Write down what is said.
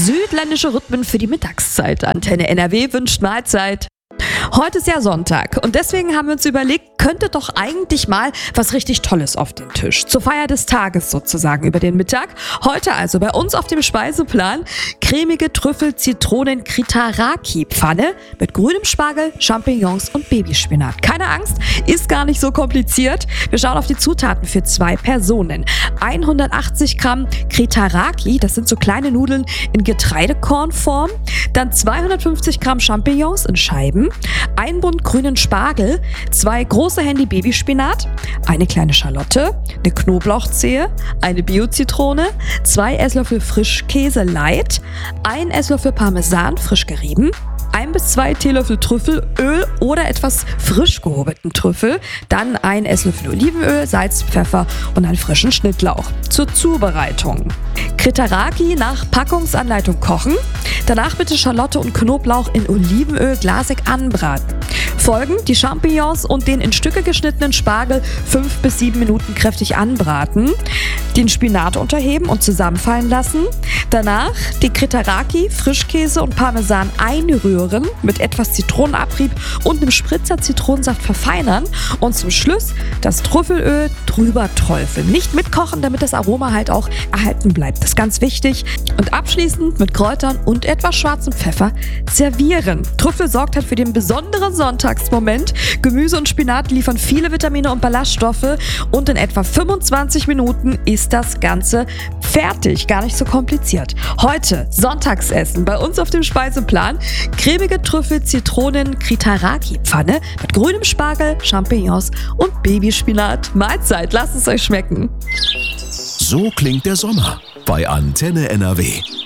Südländische Rhythmen für die Mittagszeit. Antenne NRW wünscht Mahlzeit. Heute ist ja Sonntag und deswegen haben wir uns überlegt, könnte doch eigentlich mal was richtig Tolles auf den Tisch. Zur Feier des Tages sozusagen über den Mittag. Heute also bei uns auf dem Speiseplan cremige Trüffel-Zitronen-Kritaraki-Pfanne mit grünem Spargel, Champignons und Babyspinat. Keine Angst, ist gar nicht so kompliziert. Wir schauen auf die Zutaten für 2 Personen. 180 Gramm Kritaraki, das sind so kleine Nudeln in Getreidekornform. Dann 250 Gramm Champignons in Scheiben. 1 Bund grünen Spargel, 2 große Handy Babyspinat, eine kleine Schalotte, eine Knoblauchzehe, eine Bio-Zitrone, 2 Esslöffel Frischkäse Light, 1 Esslöffel Parmesan frisch gerieben, 1 bis 2 Teelöffel Trüffelöl oder etwas frisch gehobelten Trüffel, dann 1 Esslöffel Olivenöl, Salz, Pfeffer und einen frischen Schnittlauch. Zur Zubereitung: Kritaraki nach Packungsanleitung kochen, danach bitte Schalotte und Knoblauch in Olivenöl glasig anbraten. Folgen die Champignons und den in Stücke geschnittenen Spargel 5 bis 7 Minuten kräftig anbraten, den Spinat unterheben und zusammenfallen lassen, danach die Kritaraki, Frischkäse und Parmesan einrühren, mit etwas Zitronenabrieb und einem Spritzer Zitronensaft verfeinern und zum Schluss das Trüffelöl drüber träufeln. Nicht mitkochen, damit das Aroma halt auch erhalten bleibt. Das ist ganz wichtig. Und abschließend mit Kräutern und etwas schwarzem Pfeffer servieren. Trüffel sorgt halt für den besonderen Sonntagsmoment. Gemüse und Spinat liefern viele Vitamine und Ballaststoffe und in etwa 25 Minuten ist das Ganze fertig. Gar nicht so kompliziert. Heute Sonntagsessen bei uns auf dem Speiseplan: cremige Trüffel-Zitronen-Kritaraki-Pfanne mit grünem Spargel, Champignons und Babyspinat. Mahlzeit, lasst es euch schmecken. So klingt der Sommer bei Antenne NRW.